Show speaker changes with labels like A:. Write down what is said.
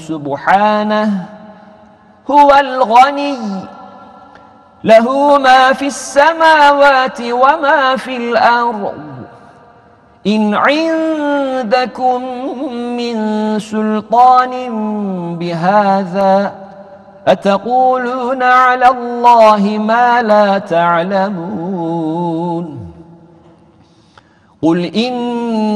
A: سبحانه هو الغني له ما في السماوات وما في الأرض إن عندكم من سلطان بهذا أتقولون على الله ما لا تعلمون قل إن